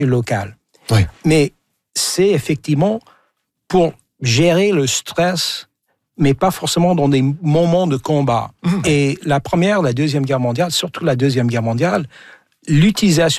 locale. Oui. Mais c'est effectivement pour gérer le stress, mais pas forcément dans des moments de combat. Et la Première, la Deuxième Guerre mondiale, surtout la Deuxième Guerre mondiale, l'utilisation